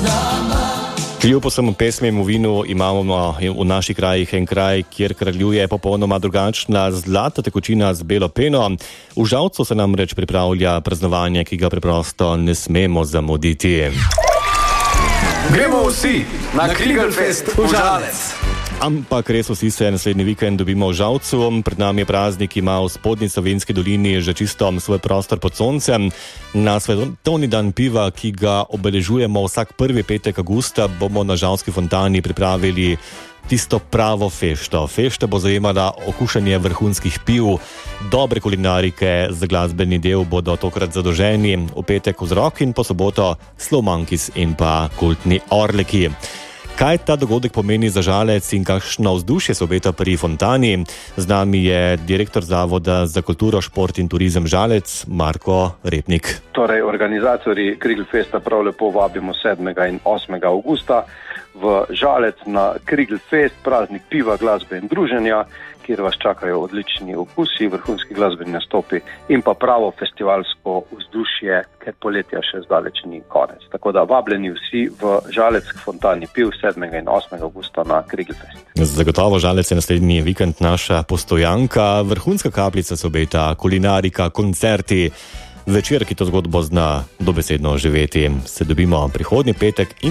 Kljub vsem pesmim v vinu imamo v naših krajih en kraj, kjer kraljuje popolnoma drugačna zlata tekočina z belo peno. V Žalcu se namreč pripravlja praznovanje, ki ga preprosto ne smemo zamuditi. Gremo vsi na Krigelfest v Žalec. Ampak res vsi se naslednji vikend dobimo v Žalcu. Pred nami je praznik, ki ima v spodnji Savinjski dolini že čisto svoj prostor pod soncem. Na svetovni dan piva, ki ga obeležujemo vsak prvi petek avgusta, bomo na Žalski fontani pripravili tisto pravo fešto. Fešta bo zajemala okušanje vrhunskih piv, dobre kulinarike, za glasbeni del bodo tokrat zadolženi v petek Vzrok in po soboto Slow Monkeys in pa kultni Orleki. Kaj ta dogodek pomeni za Žalec in kakšno vzdušje se obeta pri fontani? Z nami je direktor Zavoda za kulturo, šport in turizem Žalec, Marko Repnik. Torej, organizatorji Krigelfesta prav lepo vabimo 7. in 8. avgusta v Žalec na Krigelfest, praznik piva, glasbe in druženja, kjer vas čakajo odlični okusi, vrhunski glasbeni nastopi in pa pravo festivalsko vzdušje, ker poletja še zdaleč ni konec. Tako da vabljeni vsi v Žalec k fontani piv 7. in 8. avgusta na Krigelfest. Zagotovo Žalec je naslednji vikend naša postojanka, vrhunska kapljica se obeta, kulinarika, koncerti, večer, ki to zgodbo zna dobesedno živeti. Se dobimo prihodnji petek in